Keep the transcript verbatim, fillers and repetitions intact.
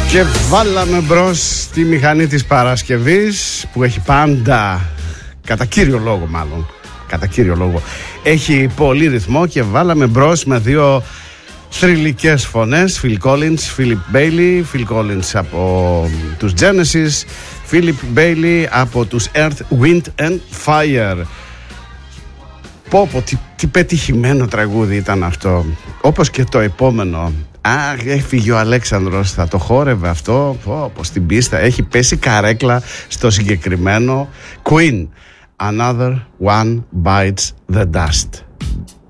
Και βάλαμε μπρος τη μηχανή της Παρασκευής που έχει πάντα, κατά κύριο λόγο μάλλον, κατά κύριο λόγο, έχει πολύ ρυθμό και βάλαμε μπρος με δύο θρυλικές φωνές, Phil Collins, Philip Bailey, Phil Collins από τους Genesis, Philip Bailey από τους Earth, Wind and Fire. Πω πω, τι, τι πετυχημένο τραγούδι ήταν αυτό. Όπως και το επόμενο. Α, έφυγε ο Αλέξανδρος, θα το χόρευε αυτό. Πω πω, στην πίστα έχει πέσει καρέκλα στο συγκεκριμένο. Queen, Another One Bites the Dust.